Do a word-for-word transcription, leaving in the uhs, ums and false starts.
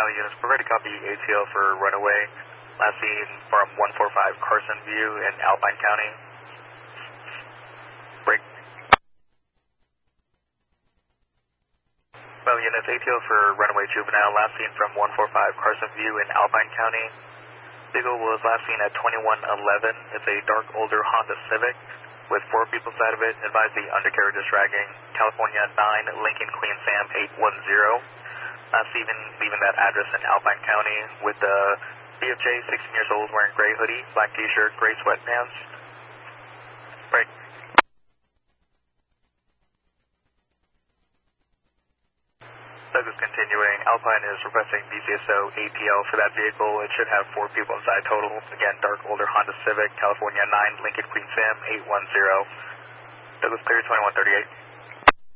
Valley units, provide a copy A T L for runaway. Last seen from one four five Carson View in Alpine County. Break. Valley units, A T L for runaway juvenile, last seen from one four five Carson View in Alpine County. Vehicle was last seen at twenty-one eleven. It's a dark, older Honda Civic with four people inside of it. Advise the undercarriage is dragging. California nine, Lincoln Queen Sam eight one zero. Last seen leaving that address in Alpine County with the B F J, sixteen years old, wearing gray hoodie, black t-shirt, gray sweatpants. Break. Douglas continuing. Alpine is requesting D C S O A T L for that vehicle. It should have four people inside total. Again, dark, older Honda Civic, California nine, Lincoln Queen Sam eight one zero. Douglas clear twenty-one thirty-eight.